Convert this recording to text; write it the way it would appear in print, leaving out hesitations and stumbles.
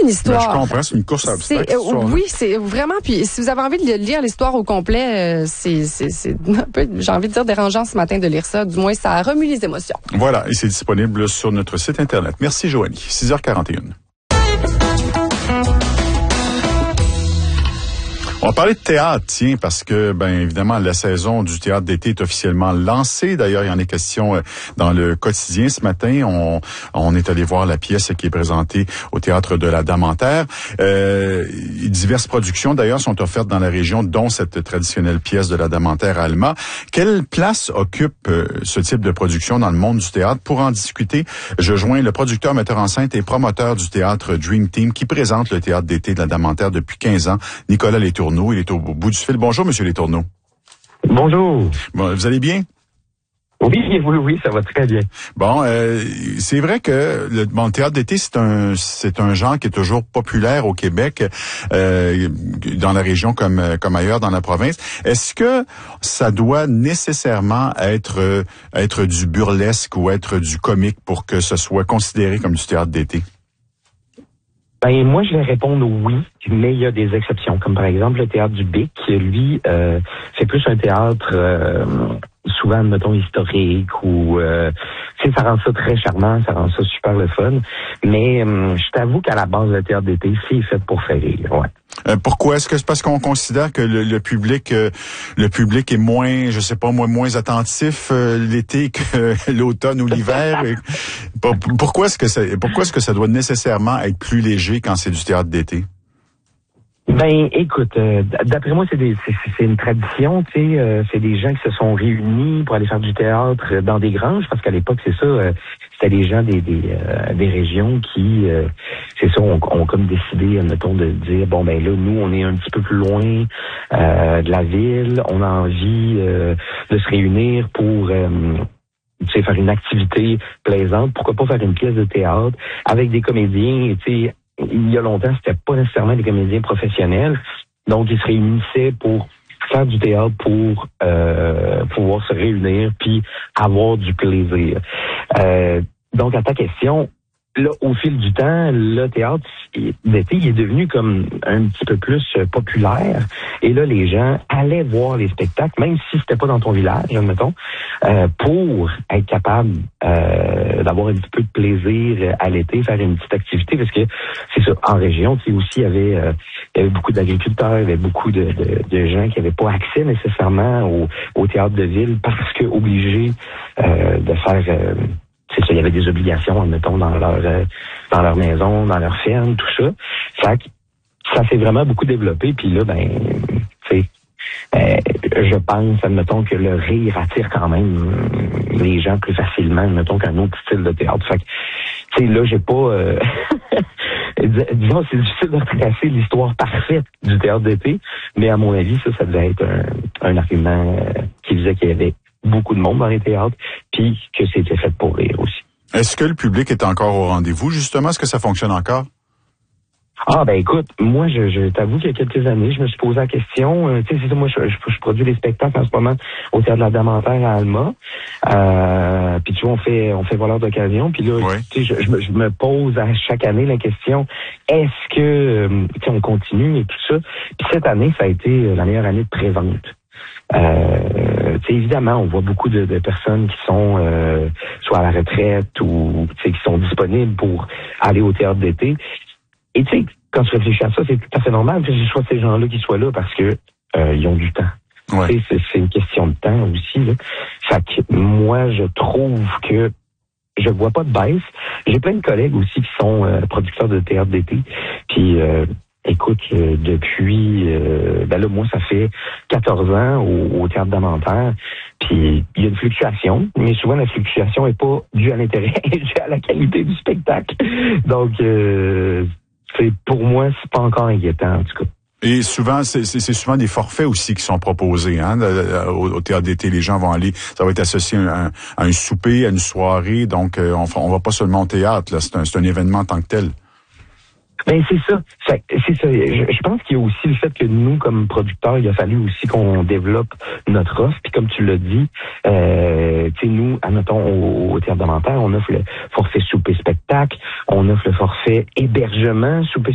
une histoire. Ben, je comprends, c'est une course à obstacles. Oui, c'est vraiment. Puis si vous avez envie de lire l'histoire au complet, c'est un peu, j'ai envie de dire, dérangeant ce matin de lire ça. Du moins, ça a remu les émotions. Voilà, et c'est disponible sur notre site Internet. Merci, Joanie. 6h41. On va parler de théâtre, tiens, parce que, évidemment, la saison du théâtre d'été est officiellement lancée. D'ailleurs, il y en est question dans le quotidien ce matin. On est allé voir la pièce qui est présentée au Théâtre de la Dame en Terre. Diverses productions, d'ailleurs, sont offertes dans la région, dont cette traditionnelle pièce de la Dame en Terre à Alma. Quelle place occupe ce type de production dans le monde du théâtre? Pour en discuter, je joins le producteur, metteur en scène et promoteur du théâtre Dream Team qui présente le théâtre d'été de la Dame en Terre depuis 15 ans, Nicolas Letourneau. Il est au bout du fil. Bonjour, Monsieur Letourneau. Bonjour. Bon, vous allez bien? Oui, ça va très bien. Bon, c'est vrai que le théâtre d'été, c'est un genre qui est toujours populaire au Québec, dans la région comme ailleurs dans la province. Est-ce que ça doit nécessairement être du burlesque ou être du comique pour que ce soit considéré comme du théâtre d'été? Moi, je vais répondre oui, mais il y a des exceptions, comme par exemple le théâtre du Bic, lui, c'est plus un théâtre souvent, mettons, historique ou ça rend ça très charmant, ça rend ça super le fun. Mais je t'avoue qu'à la base, le théâtre d'été, c'est fait pour faire rire, ouais. Pourquoi? Est-ce que c'est parce qu'on considère que le public est moins, je sais pas moi, moins attentif l'été que l'automne ou l'hiver? Pourquoi est-ce que ça doit nécessairement être plus léger quand c'est du théâtre d'été? Écoute, d'après moi, c'est une tradition, tu sais, c'est des gens qui se sont réunis pour aller faire du théâtre dans des granges, parce qu'à l'époque, c'est ça, c'était des gens des régions qui, c'est ça, ont comme décidé, admettons, de dire, là, nous, on est un petit peu plus loin de la ville, on a envie de se réunir pour faire une activité plaisante, pourquoi pas faire une pièce de théâtre avec des comédiens, tu sais. Il y a longtemps, c'était pas nécessairement des comédiens professionnels. Donc, ils se réunissaient pour faire du théâtre, pour pouvoir se réunir puis avoir du plaisir. Donc, à ta question, là, au fil du temps, le théâtre d'été, il est devenu comme un petit peu plus populaire. Et là, les gens allaient voir les spectacles, même si c'était pas dans ton village, admettons, pour être capable d'avoir un petit peu de plaisir à l'été, faire une petite activité, parce que c'est ça, en région, tu sais, aussi, il y avait beaucoup d'agriculteurs, il y avait beaucoup de gens qui n'avaient pas accès nécessairement au théâtre de ville parce que obligés de faire... c'est ça, il y avait des obligations, admettons, dans leur maison, dans leur ferme, tout ça. Ça s'est vraiment beaucoup développé, puis là, je pense, admettons, que le rire attire quand même les gens plus facilement, admettons, qu'un autre style de théâtre. Fait que, tu sais, là, j'ai pas... disons, c'est difficile de retracer l'histoire parfaite du théâtre d'été, mais à mon avis, ça devait être un argument qui disait qu'il y avait beaucoup de monde dans les théâtres, puis que c'était fait pour rire aussi. Est-ce que le public est encore au rendez-vous, justement? Est-ce que ça fonctionne encore? Écoute, moi, je t'avoue qu'il y a quelques années, je me suis posé la question. Tu sais, c'est ça, moi, je produis des spectacles en ce moment au Théâtre de la Dame en Terre à Alma. Puis tu vois, on fait voleur d'occasion. Puis là, oui. Tu sais, je me pose à chaque année la question, est-ce que, tu sais, on continue et tout ça? Puis cette année, ça a été la meilleure année de pré-vente. Évidemment, on voit beaucoup de personnes qui sont soit à la retraite ou qui sont disponibles pour aller au théâtre d'été. Et tu sais, quand tu réfléchis à ça, c'est tout à fait normal que ce soit ces gens-là qui soient là parce que ils ont du temps. Ouais. C'est une question de temps aussi. Là. Fait que moi, je trouve que je vois pas de baisse. J'ai plein de collègues aussi qui sont producteurs de théâtre d'été. Puis écoute, depuis là, moi, ça fait 14 ans au Théâtre Dame en Terre. Puis il y a une fluctuation, mais souvent la fluctuation est pas due à l'intérêt, elle est due à la qualité du spectacle. Donc pour moi, c'est pas encore inquiétant, en tout cas. Et souvent, c'est souvent des forfaits aussi qui sont proposés, hein, au théâtre d'été. Les gens vont aller, ça va être associé à un souper, à une soirée. Donc, on va pas seulement au théâtre, là. C'est un événement en tant que tel. Ben c'est ça. C'est ça. Je pense qu'il y a aussi le fait que nous, comme producteurs, il a fallu aussi qu'on développe notre offre. Puis comme tu l'as dit, tu sais, nous, admettons, au Théâtre Dame en Terre, on offre le forfait souper spectacle, on offre le forfait hébergement souper